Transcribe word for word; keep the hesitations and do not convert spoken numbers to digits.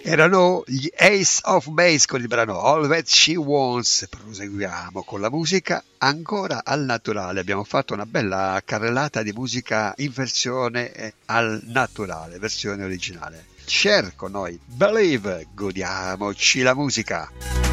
Erano gli Ace of Base con il brano All That She Wants. Proseguiamo con la musica ancora al naturale. Abbiamo fatto una bella carrellata di musica in versione al naturale, versione originale. Cher con noi, Believe, godiamoci la musica.